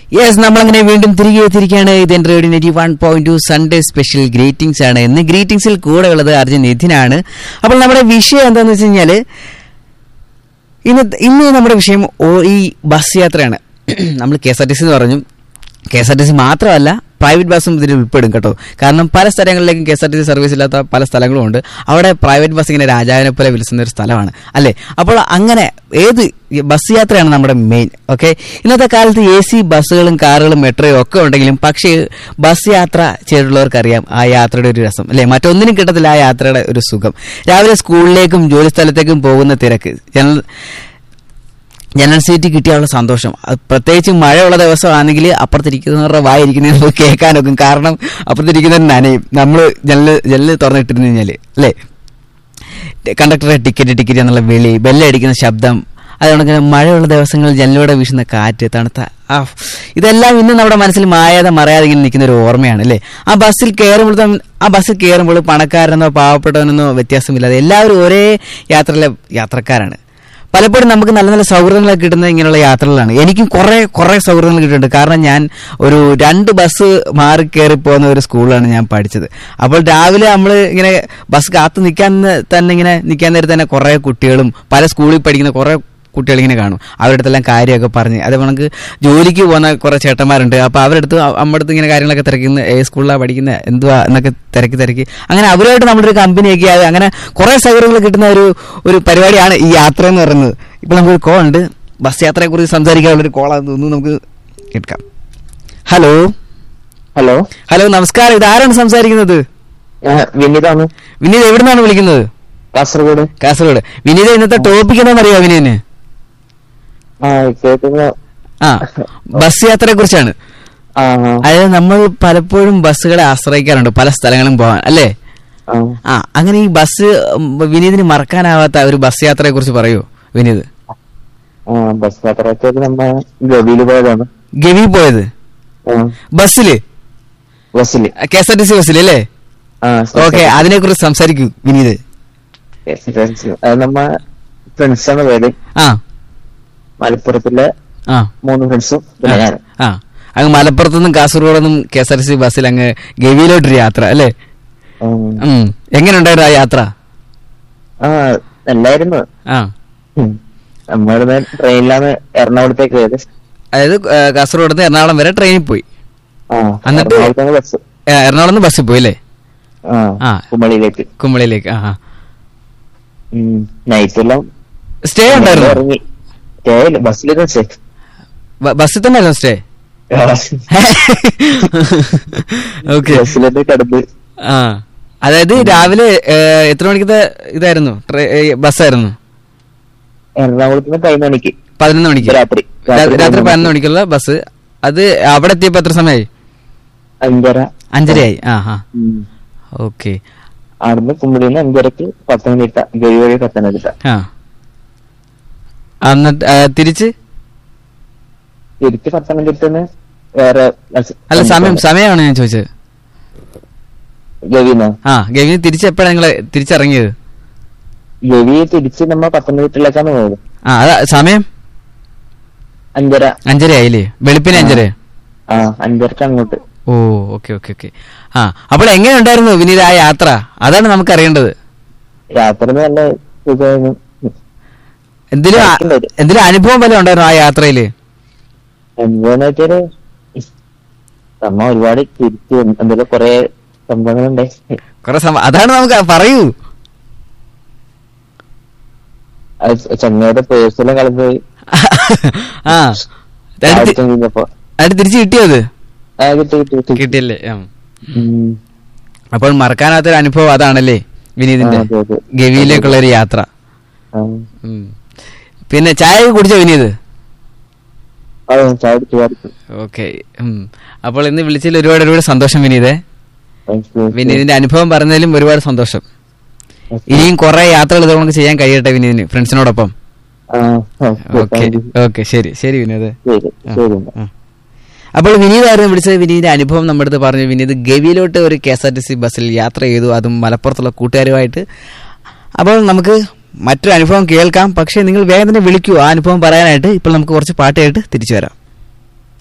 Yes, നമ്മളങ്ങനെ വീണ്ടും തിരികെ എത്തിയിരിക്കുകയാണ്. ഇത് എൻ്റെ റേഡിയോ 91.2 സൺഡേ സ്പെഷ്യൽ ഗ്രീറ്റിംഗ്സ് ആണ്. ഇന്ന് ഗ്രീറ്റിംഗ്സിൽ കൂടെ ഉള്ളത് അർജുൻ നിധിനാണ്. അപ്പോൾ നമ്മുടെ വിഷയം എന്താണെന്ന് വെച്ച് കഴിഞ്ഞാൽ ഇന്ന് നമ്മുടെ വിഷയം ഈ ബസ് യാത്രയാണ്. നമ്മൾ KSRTC എന്ന് പറഞ്ഞു. KSRTC മാത്രമല്ല, പ്രൈവറ്റ് ബസ്സും ഇതിൽ ഉൾപ്പെടും കേട്ടോ. കാരണം പല സ്ഥലങ്ങളിലേക്കും KSRTC സർവീസ് ഇല്ലാത്ത പല സ്ഥലങ്ങളും ഉണ്ട്. അവിടെ പ്രൈവറ്റ് ബസ് ഇങ്ങനെ രാജാവിനെ പോലെ വിളിക്കുന്ന ഒരു സ്ഥലമാണ് അല്ലേ. അപ്പോൾ അങ്ങനെ ഏത് ബസ് യാത്രയാണ് നമ്മുടെ മെയിൻ. ഓക്കെ, ഇന്നത്തെ കാലത്ത് AC ബസ്സുകളും കാറുകളും മെട്രോയും ഒക്കെ ഉണ്ടെങ്കിലും പക്ഷേ ബസ് യാത്ര ചെയ്തിട്ടുള്ളവർക്കറിയാം ആ യാത്രയുടെ ഒരു രസം അല്ലേ. മറ്റൊന്നിനും കിട്ടത്തില്ല ആ യാത്രയുടെ ഒരു സുഖം. രാവിലെ സ്കൂളിലേക്കും ജോലി സ്ഥലത്തേക്കും പോകുന്ന തിരക്ക്, ജനറൽ സീറ്റ് കിട്ടിയുള്ള സന്തോഷം, പ്രത്യേകിച്ച് മഴയുള്ള ദിവസമാണെങ്കിൽ അപ്പുറത്തിരിക്കുന്നവരുടെ വായിരിക്കുന്നത് കേൾക്കാനൊക്കും. കാരണം അപ്പുറത്തിരിക്കുന്നവർ നനയും. നമ്മൾ ജനല് തുറന്നിട്ടിരുന്നു കഴിഞ്ഞാൽ അല്ലേ, കണ്ടക്ടറെ ടിക്കറ്റ് എന്നുള്ള വിളി, ബെല്ലടിക്കുന്ന ശബ്ദം, അതുകൊണ്ട് മഴയുള്ള ദിവസങ്ങളിൽ ജനലിലൂടെ വീശുന്ന കാറ്റ്, തണുത്ത ഇതെല്ലാം ഇന്ന് നമ്മുടെ മനസ്സിൽ മറയാതെ ഇങ്ങനെ നിൽക്കുന്ന ഒരു ഓർമ്മയാണ് അല്ലേ. ആ ബസ്സിൽ കയറുമ്പോൾ പണക്കാരനെന്നോ പാവപ്പെട്ടവനെന്നോ വ്യത്യാസമില്ലാതെ എല്ലാവരും ഒരേ യാത്രക്കാരാണ്. പലപ്പോഴും നമുക്ക് നല്ല നല്ല സൗഹൃദങ്ങളൊക്കെ കിട്ടുന്നത് ഇങ്ങനെയുള്ള യാത്രകളാണ്. എനിക്കും കുറേ സൗഹൃദങ്ങൾ കിട്ടുന്നുണ്ട്. കാരണം ഞാൻ ഒരു 2 ബസ് മാറി കയറി പോകുന്ന ഒരു സ്കൂളിലാണ് ഞാൻ പഠിച്ചത്. അപ്പോൾ രാവിലെ നമ്മൾ ഇങ്ങനെ ബസ് കാത്തു നിൽക്കാൻ നേരത്തെ തന്നെ കുറേ കുട്ടികളും പല സ്കൂളിൽ പഠിക്കുന്ന കുറേ കുട്ടികളിങ്ങനെ കാണും. അവരുടെ അടുത്തെല്ലാം കാര്യമൊക്കെ പറഞ്ഞ്, അതേപോലെ നമുക്ക് ജോലിക്ക് പോകുന്ന കുറേ ചേട്ടന്മാരുണ്ട്. അപ്പോൾ അവരുടെ അടുത്ത് അമ്മടുത്ത് ഇങ്ങനെ കാര്യങ്ങളൊക്കെ തിരക്കുന്ന, സ്കൂളിലാണ് പഠിക്കുന്നത് എന്തുവാ എന്നൊക്കെ തിരക്കി അങ്ങനെ അവരുമായിട്ട് നമ്മുടെ ഒരു കമ്പനിയൊക്കെ ആയി അങ്ങനെ കുറേ സൗകര്യങ്ങൾ കിട്ടുന്ന ഒരു പരിപാടിയാണ് ഈ യാത്ര എന്ന് പറയുന്നത്. ഇപ്പോൾ നമുക്കൊരു കോൾ ഉണ്ട്, ബസ് യാത്രയെക്കുറിച്ച് സംസാരിക്കാനുള്ളൊരു കോളാണെന്ന് തോന്നുന്നു. നമുക്ക് കേൾക്കാം. ഹലോ നമസ്കാരം. ഇത് ആരാണ് സംസാരിക്കുന്നത്? വിനീതാണ്. വിനീത് എവിടെ നിന്നാണ് വിളിക്കുന്നത്? കാസർഗോഡ്. വിനീത്, ഇന്നത്തെ ടോപ്പിക് എന്താണെന്ന് അറിയാം വിനീതിന്? ബസ് യാത്രയെ കുറിച്ചാണ്. അതായത് നമ്മൾ പലപ്പോഴും ബസ്സുകളെ ആശ്രയിക്കാറുണ്ട് പല സ്ഥലങ്ങളും പോകാൻ അല്ലേ. അങ്ങനെ ഈ വിനീതിന് മറക്കാനാവാത്ത ഒരു ബസ് യാത്രയെ കുറിച്ച് പറയൂ വിനീത്. ബസ് യാത്ര ഗവിയിൽ പോയതാണ്. ഗവി പോയത് ബസ്സില്? KSRTC ബസ്സിൽ അല്ലേ? ഓക്കെ, അതിനെ കുറിച്ച് സംസാരിക്കൂ വിനീത്. നമ്മ ഫ്രണ്ട്സാണ് പോയത്. മലപ്പുറത്തിലെ 3 ഫ്രണ്ട്സും. അങ്ങ് മലപ്പുറത്തുനിന്നും കാസർഗോഡൊന്നും KSRTC ബസ്സിൽ അങ്ങ് ഗവിയിലോട്ടൊരു യാത്ര അല്ലേ. എങ്ങനെ ഉണ്ടായിരുന്നു ആ യാത്ര? നല്ലായിരുന്നു. നമ്മളിന്ന് ട്രെയിനിലാണ് എറണാകുളത്തേക്ക് പോയത്. അതായത് കാസർഗോഡ് നിന്ന് എറണാകുളം വരെ ട്രെയിനിൽ പോയി. എന്നിട്ട് എറണാകുളം നിന്ന് ബസ്സിൽ പോയി അല്ലേ? കുമളിയിലേക്ക്. നൈറ്റെല്ലാം സ്റ്റേ ഉണ്ടായിരുന്നു? ബസ്സിൽ തന്നെ ആയിരുന്നു സ്റ്റേ? ഓക്കെ. അതായത് രാവിലെ എത്ര മണിക്കത്തെ ഇതായിരുന്നു ബസ്സായിരുന്നു? എറണാകുളത്ത് 11 മണിക്ക് രാത്രി 11 മണിക്കുള്ള ബസ്. അത് അവിടെ എത്തിയപ്പോ എത്ര സമയമായി? 5:30 ആയി. ഓക്കെ. അവിടുന്ന് കുമ്പളിന്ന് 5:30 പത്തനംതിട്ട, ഗവി വഴി പത്തനംതിട്ട. എന്നിട്ട് തിരിച്ച് പത്തനംതിട്ടന്ന് വേറെ അല്ല സമയമാണ് ഞാൻ ചോദിച്ചത്. ഗവിന്ന് തിരിച്ച് എപ്പോഴാണ് നിങ്ങള് തിരിച്ചിറങ്ങിയത്? ഗവി തിരിച്ച് നമ്മ പത്തനംതിട്ടയിലേക്കാണ് പോയത്. അതാ സമയം 5:30 ആയില്ലേ? വെളുപ്പിന് 5:30? 5:30 അങ്ങോട്ട്. ഓ, ഓക്കെ. അപ്പോൾ എങ്ങനെ ഉണ്ടായിരുന്നു വിനീത് ആ യാത്ര? അതാണ് നമുക്ക് അറിയേണ്ടത്. യാത്ര നല്ല സുഖമായിരുന്നു. എന്തെങ്കിലും അനുഭവം വല്ല ഉണ്ടായിരുന്നു ആ യാത്രയില്? അനുഭവം വെച്ചാല് നമ്മ ഒരുപാട് തിരിച്ചു എന്തെങ്കിലും കൊറേ സംഭവങ്ങളുണ്ടായി. അതാണ് നമുക്ക് പറയൂ. ചങ്ങയുടെ പേഴ്സെല്ലാം കളഞ്ഞുപോയി. തിരിച്ചു കിട്ടിയത്? കിട്ടിയല്ലേ. അപ്പോൾ മറക്കാനാത്തൊരു അനുഭവം അതാണല്ലേ വിനീതിന്റെ ഗവിയിലേക്കുള്ള ഒരു യാത്ര. പിന്നെ ചായ കുടിച്ചോ വിനീത്? ഓക്കെ. അപ്പോൾ ഇന്ന് വിളിച്ചതിൽ ഒരുപാട് സന്തോഷം വിനീതേ. വിനീതിന്റെ അനുഭവം പറഞ്ഞതിലും ഒരുപാട് സന്തോഷം. ഇനിയും കുറെ യാത്രകൾ ഇതുകൊണ്ട് ചെയ്യാൻ കഴിയട്ടെ വിനീതിന് ഫ്രണ്ട്സിനോടൊപ്പം. ഓക്കെ. ശരി വിനീത്. അപ്പോൾ വിനീതായിരുന്നു വിളിച്ചത്. വിനീതിന്റെ അനുഭവം നമ്മുടെ അടുത്ത് പറഞ്ഞു. വിനീത് ഗവിയിലോട്ട് ഒരു KSRTC ബസ്സിൽ യാത്ര ചെയ്തു, അതും മലപ്പുറത്തുള്ള കൂട്ടുകാരുമായിട്ട്. അപ്പോൾ നമുക്ക് മറ്റൊരു അനുഭവം കേൾക്കാം. പക്ഷേ നിങ്ങൾ വേഗം തന്നെ വിളിക്കൂ ആ അനുഭവം പറയാനായിട്ട്. ഇപ്പോൾ നമുക്ക് കുറച്ച് പാട്ടായിട്ട് തിരിച്ചു വരാം.